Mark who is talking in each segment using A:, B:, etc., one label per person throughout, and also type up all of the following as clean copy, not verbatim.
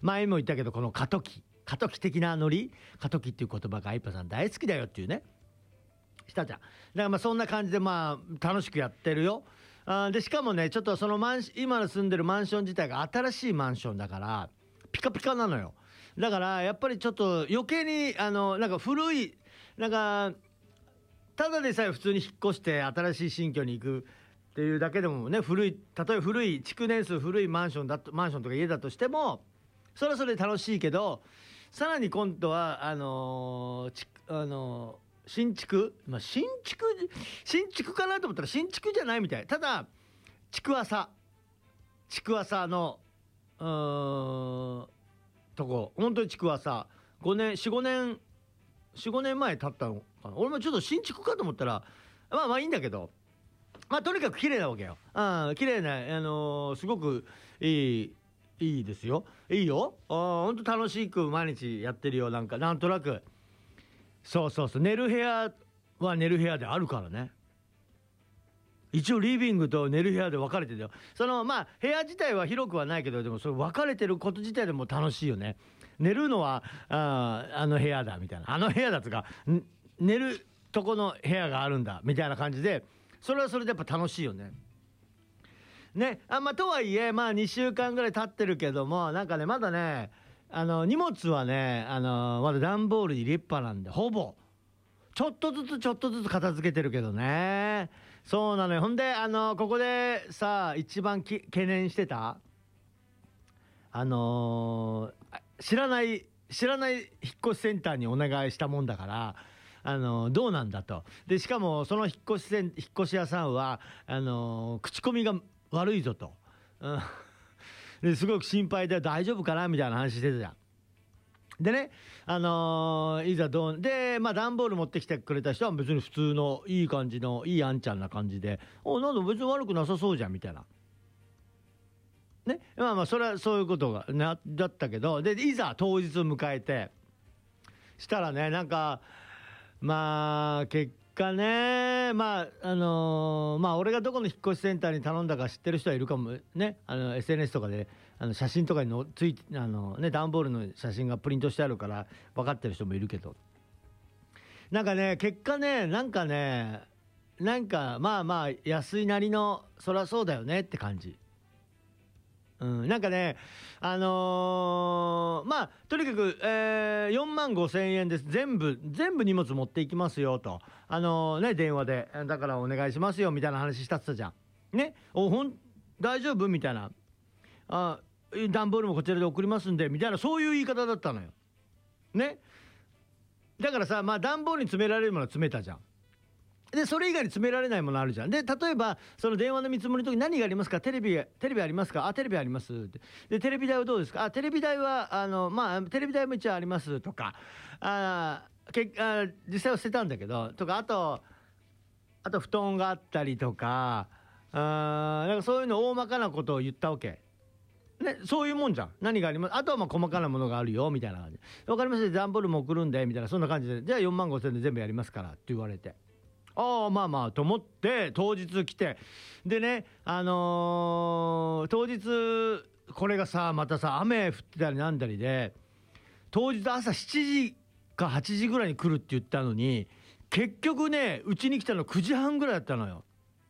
A: 前も言ったけど、この過渡期的なノリ、過渡期っていう言葉がアイパさん大好きだよっていうね、したじゃん。だからまあそんな感じでまあ楽しくやってるよ。でしかもね、ちょっとその今の住んでるマンション自体が新しいマンションだからピカピカなのよ。だからやっぱりちょっと余計になんか古い、なんかただでさえ普通に引っ越して新しい新居に行くっていうだけでもね、例えば古い築年数古いマンションとか家だとしてもそれはそれで楽しいけど、さらに今度は新築、新築かなと思ったら新築じゃないみたい。ただ築浅のとこ、本当に築浅4、5年前経ったのかな。俺もちょっと新築かと思ったらまあいいんだけど、まあとにかく綺麗なわけよ。綺麗なすごくいいですよ。いいよ。本当楽しく毎日やってるよ。なんとなく。そう寝る部屋は寝る部屋であるからね。一応リビングと寝る部屋で分かれてるよ。まあ部屋自体は広くはないけど、でもそれ分かれてること自体でも楽しいよね。寝るのはあの部屋だみたいな、あの部屋だとか寝るとこの部屋があるんだみたいな感じで、それはそれでやっぱ楽しいよね。ね、まあとはいえまあ2週間ぐらい経ってるけども、なんかねまだね荷物はねまだ段ボールに立派なんで、ほぼちょっとずつ片付けてるけどね。そうなのよ。ほんでここでさ一番懸念してた知らない引っ越しセンターにお願いしたもんだからどうなんだと。でしかもその引っ越し屋さんは口コミが悪いぞと、ですごく心配で大丈夫かなみたいな話してたじゃん。でねいざでまあ段ボール持ってきてくれた人は別に普通のいい感じのいいあんちゃんな感じで、なんだ別に悪くなさそうじゃんみたいなね。まあそれはそういうことがだったけど、でいざ当日を迎えてしたらね、なんかまあ結果ね、まあ俺がどこの引っ越しセンターに頼んだか知ってる人はいるかもね。SNS とかで写真とかについてね、段ボールの写真がプリントしてあるから分かってる人もいるけど、なんかね結果ね、なんかまあ安いなりのそりゃそうだよねって感じ。なんかねまあとにかく、4万5千円です。全部荷物持っていきますよとね、電話でだからお願いしますよみたいな話したってたじゃんね。大丈夫みたいな、段ボールもこちらで送りますんでみたいな、そういう言い方だったのよね。だからさ、まあ段ボールに詰められるものは詰めたじゃん。でそれ以外に詰められないものあるじゃん。で例えばその電話の見積もりの時に何がありますか、テレビありますか、テレビありますって。でテレビ台はどうですか、テレビ台はまあテレビ台も一応ありますとか、実際は捨てたんだけどとか、あと布団があったりとか、なんかそういうの大まかなことを言ったわけね。そういうもんじゃん。何があります、あとはまあ細かなものがあるよみたいな感じ。分かりました、段ボールも送るんでみたいな、そんな感じで、じゃあ4万5千円で全部やりますからって言われて、まあと思って当日来て、でね当日これがさまたさ雨降ってたりなんだりで、当日朝7時か8時ぐらいに来るって言ったのに、結局ねうちに来たの9時半ぐらいだったのよ。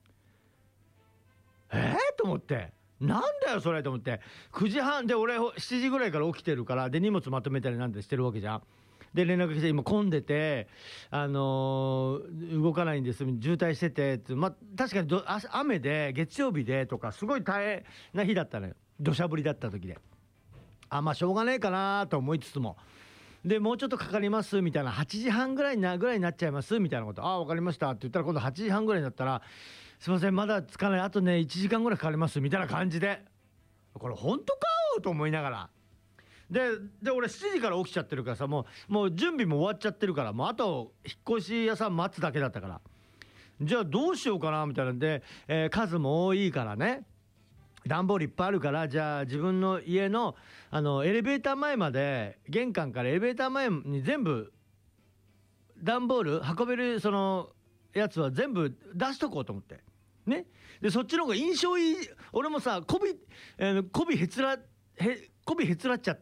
A: と思って、なんだよそれと思って、9時半で俺7時ぐらいから起きてるから、で荷物まとめたりなんてしてるわけじゃん。で連絡来て、今混んでて動かないんです、渋滞しててって、まあ確かに雨で月曜日でとかすごい大変な日だったのよ。土砂降りだった時で、まあしょうがねえかなと思いつつも、でもうちょっとかかりますみたいな、8時半ぐらいになっちゃいますみたいなこと、分かりましたって言ったら、今度8時半ぐらいになったら、すいませんまだ着かない、あとね1時間ぐらいかかりますみたいな感じで、これ本当かと思いながら、で俺7時から起きちゃってるからさ、もう準備も終わっちゃってるから、もうあと引っ越し屋さん待つだけだったから、じゃあどうしようかなみたいなんで、数も多いからね、段ボールいっぱいあるから、じゃあ自分の家のエレベーター前まで、玄関からエレベーター前に全部段ボール運べるそのやつは全部出しとこうと思ってね。でそっちの方が印象いい。俺もさこびへつらっちゃっ